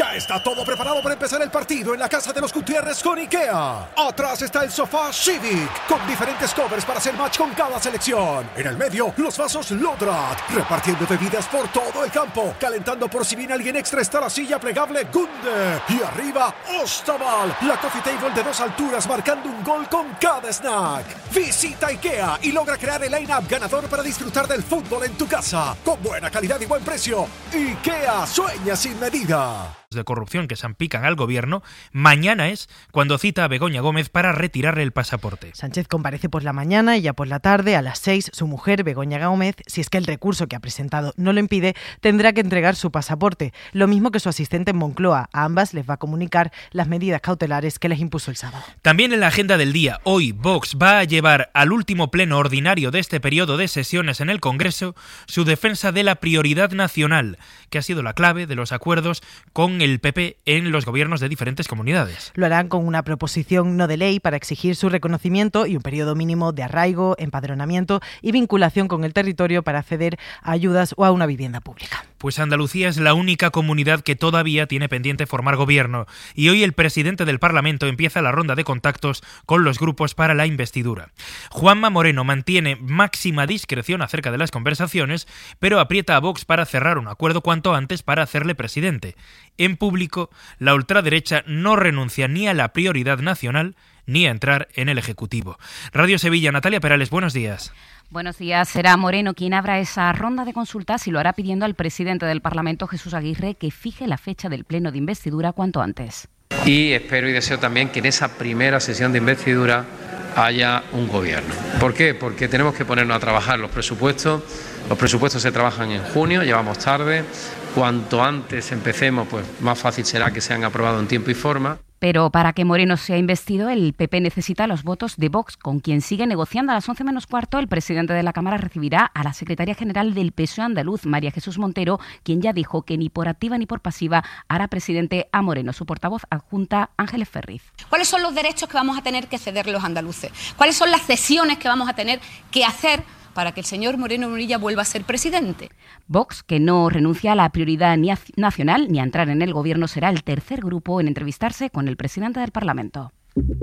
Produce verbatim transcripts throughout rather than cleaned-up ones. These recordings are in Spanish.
Ya está todo preparado para empezar el partido en la casa de los Gutiérrez con IKEA. Atrás está el sofá Civic, con diferentes covers para hacer match con cada selección. En el medio, los vasos Lodrat, repartiendo bebidas por todo el campo. Calentando por si viene alguien extra está la silla plegable Gunde. Y arriba, Ostaval, la coffee table de dos alturas marcando un gol con cada snack. Visita IKEA y logra crear el line-up ganador para disfrutar del fútbol en tu casa. Con buena calidad y buen precio. IKEA, sueña sin medida. De corrupción que salpican al gobierno, mañana es cuando cita a Begoña Gómez para retirarle el pasaporte. Sánchez comparece por la mañana y ya por la tarde, a las seis, su mujer, Begoña Gómez, si es que el recurso que ha presentado no lo impide, tendrá que entregar su pasaporte, lo mismo que su asistente en Moncloa. A ambas les va a comunicar las medidas cautelares que les impuso el sábado. También en la agenda del día, hoy Vox va a llevar al último pleno ordinario de este periodo de sesiones en el Congreso su defensa de la prioridad nacional, que ha sido la clave de los acuerdos con el P P en los gobiernos de diferentes comunidades. Lo harán con una proposición no de ley para exigir su reconocimiento y un periodo mínimo de arraigo, empadronamiento y vinculación con el territorio para acceder a ayudas o a una vivienda pública. Pues Andalucía es la única comunidad que todavía tiene pendiente formar gobierno y hoy el presidente del Parlamento empieza la ronda de contactos con los grupos para la investidura. Juanma Moreno mantiene máxima discreción acerca de las conversaciones, pero aprieta a Vox para cerrar un acuerdo cuanto antes para hacerle presidente. En público, la ultraderecha no renuncia ni a la prioridad nacional ni a entrar en el Ejecutivo. Radio Sevilla, Natalia Perales, buenos días. Buenos días. Será Moreno quien abra esa ronda de consultas y lo hará pidiendo al presidente del Parlamento, Jesús Aguirre, que fije la fecha del pleno de investidura cuanto antes. Y espero y deseo también que en esa primera sesión de investidura haya un gobierno. ¿Por qué? Porque tenemos que ponernos a trabajar los presupuestos. Los presupuestos se trabajan en junio, llevamos tarde. Cuanto antes empecemos, pues más fácil será que sean aprobados en tiempo y forma. Pero para que Moreno sea investido, el P P necesita los votos de Vox, con quien sigue negociando. A las once menos cuarto, el presidente de la Cámara recibirá a la secretaria general del P S O E andaluz, María Jesús Montero, quien ya dijo que ni por activa ni por pasiva hará presidente a Moreno. Su portavoz adjunta, Ángeles Ferriz. ¿Cuáles son los derechos que vamos a tener que ceder los andaluces? ¿Cuáles son las cesiones que vamos a tener que hacer para que el señor Moreno Bonilla vuelva a ser presidente? Vox, que no renuncia a la prioridad ni a nacional ni a entrar en el gobierno, será el tercer grupo en entrevistarse con el presidente del Parlamento.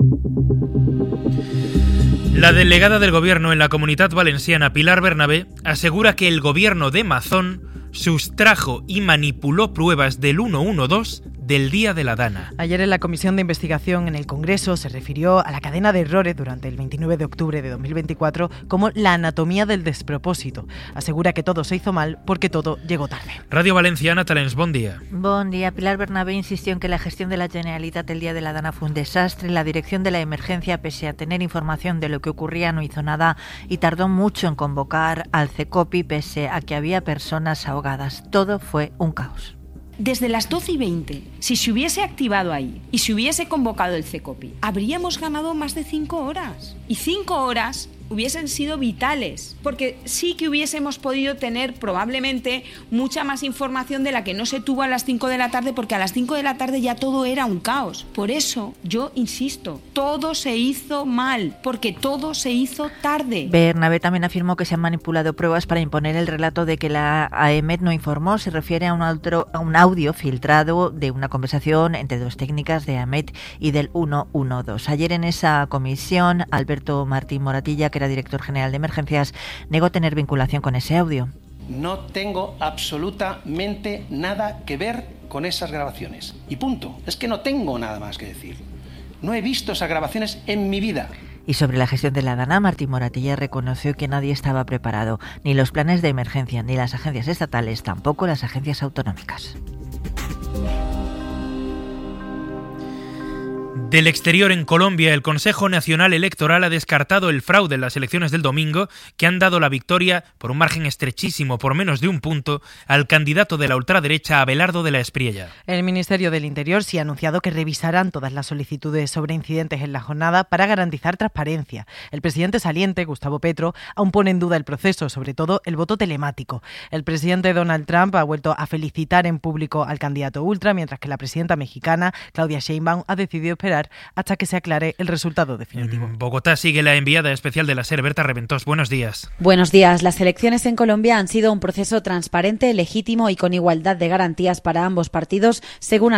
La delegada del Gobierno en la Comunitat Valenciana, Pilar Bernabé, asegura que el gobierno de Mazón sustrajo y manipuló pruebas del ciento doce del Día de la Dana. Ayer en la Comisión de Investigación en el Congreso se refirió a la cadena de errores durante el veintinueve de octubre de dos mil veinticuatro como la anatomía del despropósito. Asegura que todo se hizo mal porque todo llegó tarde. Radio Valenciana, Talens, bon día. Bon día. Pilar Bernabé insistió en que la gestión de la Generalitat el Día de la Dana fue un desastre. La dirección de la emergencia, pese a tener información de lo que ocurría, no hizo nada y tardó mucho en convocar al CECOPI, pese a que había personas ahogadas. Todo fue un caos. Desde las doce y veinte, si se hubiese activado ahí y se hubiese convocado el CECOPI, habríamos ganado más de cinco horas. Y cinco horas hubiesen sido vitales, porque sí que hubiésemos podido tener probablemente mucha más información de la que no se tuvo a las cinco de la tarde, porque a las cinco de la tarde ya todo era un caos. Por eso, yo insisto, todo se hizo mal, porque todo se hizo tarde. Bernabé también afirmó que se han manipulado pruebas para imponer el relato de que la AEMET no informó. Se refiere a un, otro, a un audio filtrado de una conversación entre dos técnicas de AEMET y del ciento doce. Ayer en esa comisión, Alberto Martín Moratilla, que era director general de emergencias, negó tener vinculación con ese audio. No tengo absolutamente nada que ver con esas grabaciones. Y punto. Es que no tengo nada más que decir. No he visto esas grabaciones en mi vida. Y sobre la gestión de la Dana, Martín Moratilla reconoció que nadie estaba preparado, ni los planes de emergencia, ni las agencias estatales, tampoco las agencias autonómicas. Del exterior, en Colombia, el Consejo Nacional Electoral ha descartado el fraude en las elecciones del domingo, que han dado la victoria por un margen estrechísimo, por menos de un punto, al candidato de la ultraderecha Abelardo de la Espriella. El Ministerio del Interior sí ha anunciado que revisarán todas las solicitudes sobre incidentes en la jornada para garantizar transparencia. El presidente saliente, Gustavo Petro, aún pone en duda el proceso, sobre todo el voto telemático. El presidente Donald Trump ha vuelto a felicitar en público al candidato ultra, mientras que la presidenta mexicana, Claudia Sheinbaum, ha decidido esperar hasta que se aclare el resultado definitivo. En Bogotá sigue la enviada especial de la SER, Berta Reventós. Buenos días. Buenos días. Las elecciones en Colombia han sido un proceso transparente, legítimo y con igualdad de garantías para ambos partidos, según